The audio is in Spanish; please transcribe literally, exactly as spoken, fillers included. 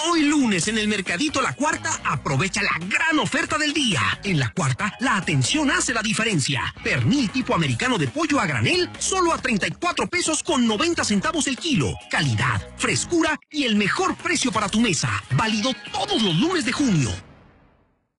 Hoy lunes en el Mercadito La Cuarta, aprovecha la gran oferta del día. En La Cuarta, la atención hace la diferencia. Pernil tipo americano de pollo a granel, solo a treinta y cuatro pesos con noventa centavos el kilo. Calidad, frescura y el mejor precio para tu mesa. Válido todos los lunes de junio.